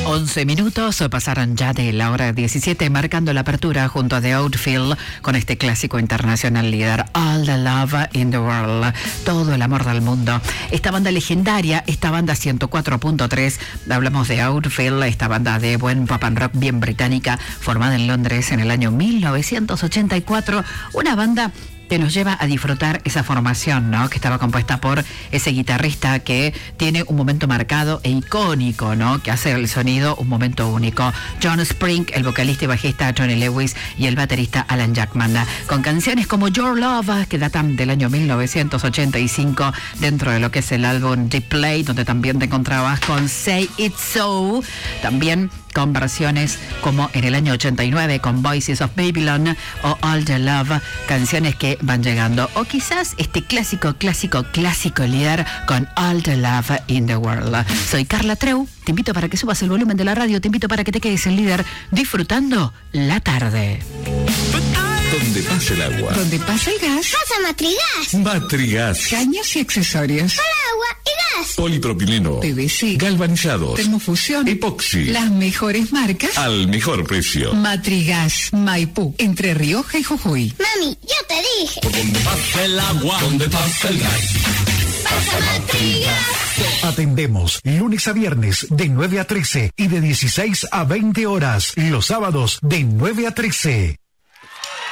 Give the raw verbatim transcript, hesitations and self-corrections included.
once minutos pasaron ya de la hora diecisiete, marcando la apertura junto a The Outfield con este clásico internacional líder, All the Love in the World, todo el amor del mundo. Esta banda legendaria, esta banda ciento cuatro punto tres, hablamos de Outfield, esta banda de buen pop and rock bien británica, formada en Londres en el año mil novecientos ochenta y cuatro, una banda que nos lleva a disfrutar esa formación, ¿no? Que estaba compuesta por ese guitarrista que tiene un momento marcado e icónico, ¿no? Que hace el sonido un momento único. John Spring, el vocalista y bajista Johnny Lewis y el baterista Alan Jackman, con canciones como Your Love, que datan del año mil novecientos ochenta y cinco, dentro de lo que es el álbum The Play, donde también te encontrabas con Say It So, también con versiones como en el año ochenta y nueve con Voices of Babylon o All the Love, canciones que van llegando, o quizás este clásico, clásico, clásico líder con All the Love in the World. Soy Carla Treu, te invito para que subas el volumen de la radio, te invito para que te quedes en líder disfrutando la tarde. Donde pasa el agua. Donde pasa el gas. Pasa Matrigas. Matrigas. Caños y accesorios. Para agua y gas. Polipropileno. P V C. Galvanizados. Termofusión. Epoxi. Las mejores marcas. Al mejor precio. Matrigas. Maipú. Entre Rioja y Jujuy. Mami, yo te dije. Donde pasa el agua. Donde pasa el gas. Pasa Matrigas. Atendemos lunes a viernes de nueve a trece y de dieciséis a veinte horas. Los sábados de nueve a trece.